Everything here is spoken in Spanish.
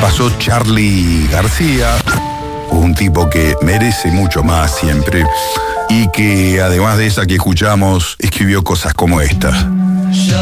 pasó Charly García, un tipo que merece mucho más siempre y que además de esa que escuchamos, escribió cosas como esta.